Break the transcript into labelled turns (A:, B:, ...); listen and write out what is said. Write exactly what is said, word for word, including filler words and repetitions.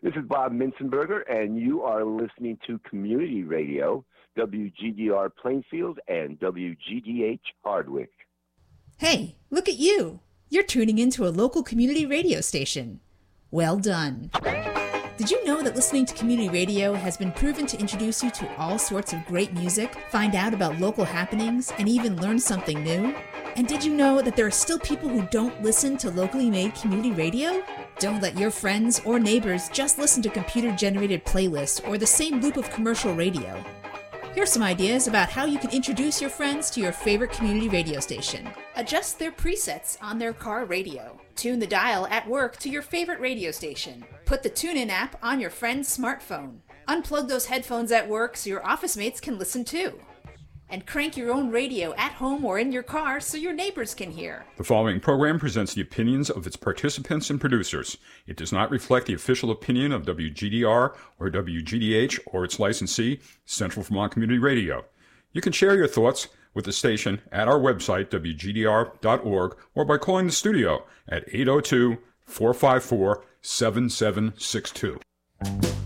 A: This is Bob Minzenberger, and you are listening to Community Radio, W G D R Plainfield and W G D H Hardwick.
B: Hey, look at you. You're tuning into a local community radio station. Well done. Did you know that listening to community radio has been proven to introduce you to all sorts of great music, find out about local happenings, and even learn something new? And did you know that there are still people who don't listen to locally made community radio? Don't let your friends or neighbors just listen to computer-generated playlists or the same loop of commercial radio. Here's some ideas about how you can introduce your friends to your favorite community radio station. Adjust their presets on their car radio. Tune the dial at work to your favorite radio station. Put the TuneIn app on your friend's smartphone. Unplug those headphones at work so your office mates can listen too. And crank your own radio at home or in your car so your neighbors can hear.
C: The following program presents the opinions of its participants and producers. It does not reflect the official opinion of W G D R or W G D H or its licensee, Central Vermont Community Radio. You can share your thoughts with the station at our website, W G D R dot org, or by calling the studio at eight oh two, four five four, seven seven six two.